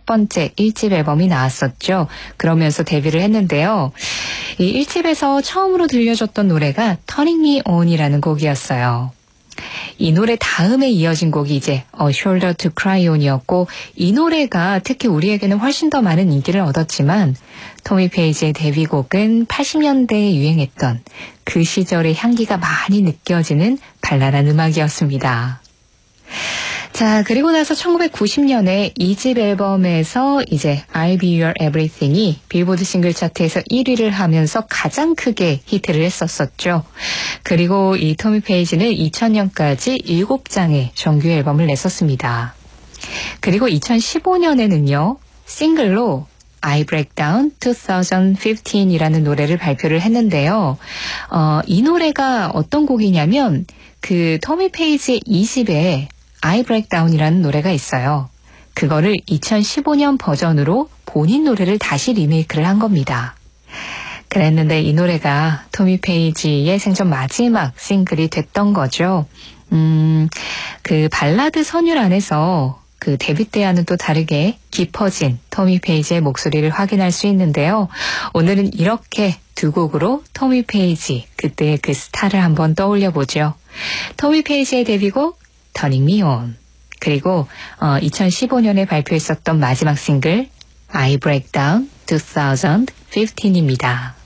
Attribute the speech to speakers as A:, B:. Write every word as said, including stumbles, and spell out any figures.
A: 첫 번째 일 집 앨범이 나왔었죠. 그러면서 데뷔를 했는데요. 이 일 집에서 처음으로 들려줬던 노래가 Turning Me On이라는 곡이었어요. 이 노래 다음에 이어진 곡이 이제 A Shoulder to Cry On이었고 이 노래가 특히 우리에게는 훨씬 더 많은 인기를 얻었지만 토미 페이지의 데뷔곡은 팔십 년대에 유행했던 그 시절의 향기가 많이 느껴지는 발랄한 음악이었습니다. 자, 그리고 나서 천구백구십 년에 이 집 앨범에서 이제 I'll Be Your Everything이 빌보드 싱글 차트에서 일 위를 하면서 가장 크게 히트를 했었었죠. 그리고 이 토미 페이지는 이천 년까지 일곱 장의 정규 앨범을 냈었습니다. 그리고 이천십오 년에는요, 싱글로 I Break Down 이천십오이라는 노래를 발표를 했는데요. 어, 이 노래가 어떤 곡이냐면 그 토미 페이지의 이 집에 I Break Down이라는 노래가 있어요. 그거를 이천십오 년 버전으로 본인 노래를 다시 리메이크를 한 겁니다. 그랬는데 이 노래가 토미 페이지의 생전 마지막 싱글이 됐던 거죠. 음, 그 발라드 선율 안에서 그 데뷔 때와는 또 다르게 깊어진 토미 페이지의 목소리를 확인할 수 있는데요. 오늘은 이렇게 두 곡으로 토미 페이지, 그때의 그 스타를 한번 떠올려 보죠. 토미 페이지의 데뷔곡 Turning Me On, 그리고 어, 이천십오 년에 발표했었던 마지막 싱글 I Break Down 이천십오입니다.